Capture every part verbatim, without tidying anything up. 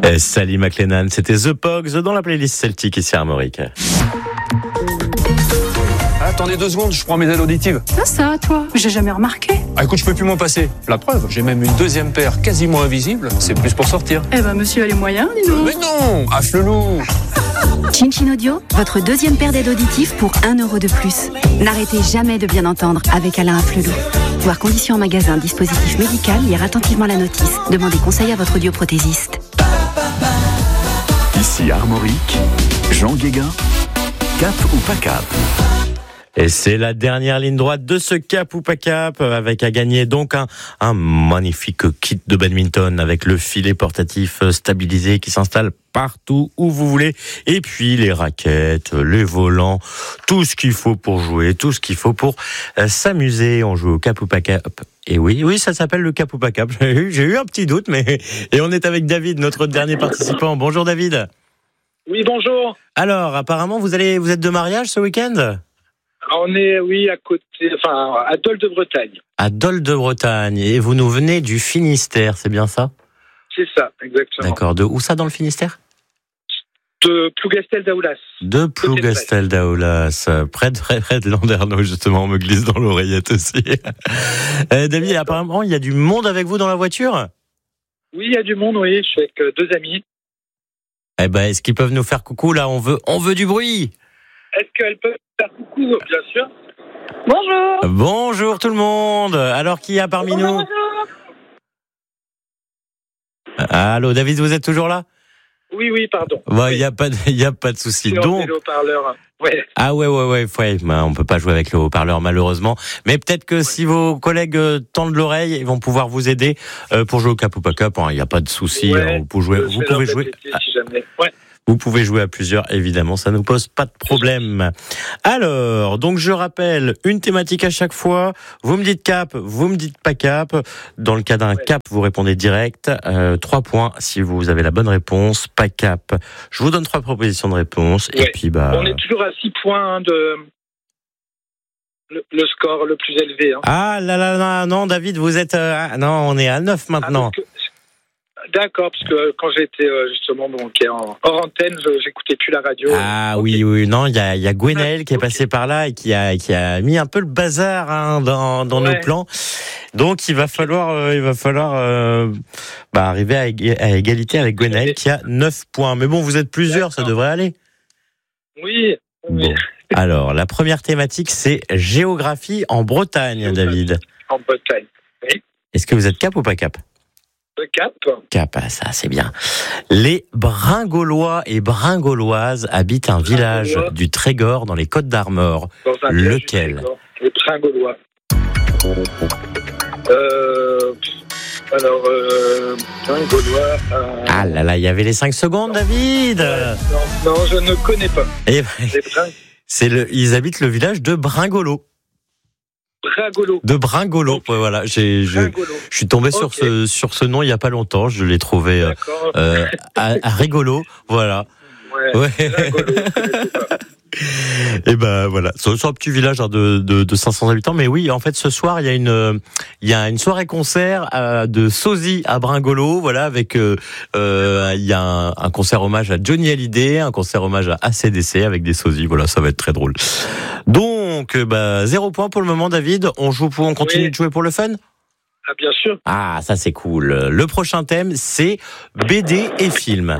Et Sally McLennan, c'était The Pogs dans la playlist Celtic ici à Armorique. Attendez deux secondes, je prends mes aides auditives. Ah ça, toi, j'ai jamais remarqué. Ah écoute, je peux plus m'en passer. La preuve, j'ai même une deuxième paire quasiment invisible. C'est plus pour sortir. Eh ben, monsieur a les moyens, dis donc. Mais non, à Flelou. Chin Chin Audio, votre deuxième paire d'aides auditives pour un euro de plus. N'arrêtez jamais de bien entendre avec Alain Afflelou. Voir conditions en magasin, dispositif médical, lire attentivement la notice. Demandez conseil à votre audioprothésiste. Ici Armorique, Jean Guéguin, cap ou pas cap? Et c'est la dernière ligne droite de ce cap ou pas cap, avec à gagner donc un, un magnifique kit de badminton avec le filet portatif stabilisé qui s'installe partout où vous voulez. Et puis les raquettes, les volants, tout ce qu'il faut pour jouer, tout ce qu'il faut pour euh, s'amuser. On joue au cap ou pas cap. Et oui, oui, ça s'appelle le cap ou pas cap. J'ai eu, j'ai eu un petit doute, mais et on est avec David, notre dernier participant. Bonjour David. Oui, bonjour. Alors, apparemment, vous allez, vous êtes de mariage ce week-end ? On est, oui, à côté, enfin, à Dole de Bretagne. À Dole de Bretagne. Et vous nous venez du Finistère, c'est bien ça ? C'est ça, exactement. D'accord. De où ça dans le Finistère ? De Plougastel-Daoulas. De Plougastel-Daoulas. Près de, près, près de Landerneau, justement. On me glisse dans l'oreillette aussi. euh, David, apparemment, il y a du monde avec vous dans la voiture ? Oui, il y a du monde, oui. Je suis avec deux amis. Eh ben, est-ce qu'ils peuvent nous faire coucou, là ? On veut, on veut du bruit. Est-ce qu'elles peuvent faire coucou, bien sûr? Bonjour. Bonjour tout le monde. Alors, qui y a parmi nous? Allô, David, vous êtes toujours là? Oui, oui, pardon. Il ouais, n'y a pas de, y a pas de souci. Donc, le haut-parleur. Ouais. Ah ouais, ouais, ouais, ouais. Ben, on peut pas jouer avec le haut-parleur, malheureusement. Mais peut-être que ouais. si vos collègues tendent l'oreille, ils vont pouvoir vous aider euh, pour jouer au cap ou pas cap. Il n'y a pas de souci. Ouais, vous pouvez jouer. Vous pouvez jouer. Si jamais. Ouais. Vous pouvez jouer à plusieurs, évidemment, ça ne pose pas de problème. Alors, donc je rappelle, une thématique à chaque fois. Vous me dites cap, vous me dites pas cap. Dans le cas d'un ouais. cap, vous répondez direct. Euh, trois points si vous avez la bonne réponse. Pas cap. Je vous donne trois propositions de réponse. Ouais. Et puis, bah. On est toujours à six points hein, de. Le, le score le plus élevé. Hein. Ah là là là, non, David, vous êtes. Euh, non, on est à neuf maintenant. Ah, D'accord, parce que quand j'étais justement donc en hors antenne, je, j'écoutais plus la radio. Ah okay. oui, oui, non, il y a, y a Gwenaël qui est okay. passé par là et qui a, qui a mis un peu le bazar hein, dans, dans ouais. nos plans. Donc il va falloir, euh, il va falloir euh, bah, arriver à, ég- à égalité avec Gwenaël qui a neuf points. Mais bon, vous êtes plusieurs, D'accord. ça devrait aller. Oui. oui. Bon. Alors, la première thématique, c'est géographie en Bretagne, géographie David. En Bretagne, oui. Est-ce que vous êtes cap ou pas cap? Cap. Cap, ça c'est bien. Les Bringaulois et Bringauloises habitent un village Bringaulois. du Trégor dans les Côtes d'Armor. Lequel? Les Bringaulois. Euh, alors, euh, Bringaulois. Euh... Ah là là, il y avait les cinq secondes, David. Non, non, je ne connais pas. Et ben, les Bring... c'est le, ils habitent le village de Bringaulo. Bringaulo. De Bringaulo, okay. ouais, voilà. J'ai, je, je suis tombé okay. sur ce sur ce nom il y a pas longtemps. Je l'ai trouvé euh, euh, à, à rigolo, voilà. Ouais. ouais. Rigolo, et ben voilà, c'est un petit village hein, de, de de cinq cents habitants. Mais oui, en fait, ce soir il y a une il y a une soirée concert euh, de sosie à Bringaulo, voilà, avec euh, euh, il y a un, un concert hommage à Johnny Hallyday, un concert hommage à A C D C avec des sosies. Voilà, ça va être très drôle. Donc, bah, zéro point pour le moment, David. On joue pour, on continue oui. de jouer pour le fun? Ah, bien sûr. Ah, ça c'est cool. Le prochain thème, c'est B D et film.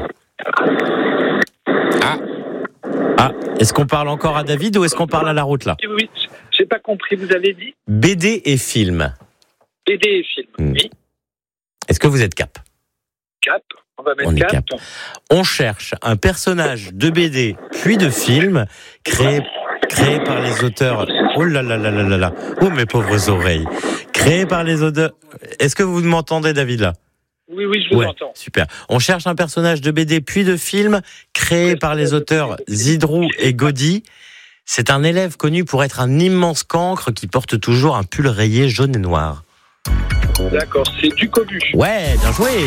Ah. Ah. Est-ce qu'on parle encore à David ou est-ce qu'on parle à la route, là? Oui, oui. J'ai pas compris, vous avez dit? B D et film. B D et film, mmh. oui. Est-ce que vous êtes cap? Cap. On va mettre on cap. Est cap. On cherche un personnage de B D puis de film créé Créé par les auteurs. Oh là là là là là là. Oh mes pauvres oreilles. Créé par les auteurs. Est-ce que vous m'entendez, David, là? Oui, oui, je vous ouais, entends. Super. On cherche un personnage de B D puis de film créé oui, par les auteurs Zidrou et Gaudy. C'est un élève connu pour être un immense cancre qui porte toujours un pull rayé jaune et noir. D'accord, c'est Ducobu. Ouais, bien joué.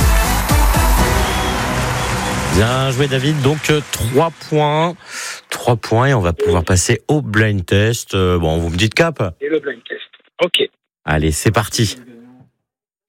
Bien joué, David. Donc, euh, trois points. trois points et on va pouvoir passer au blind test. Euh, bon, vous me dites cap. Et le blind test. OK. Allez, c'est parti.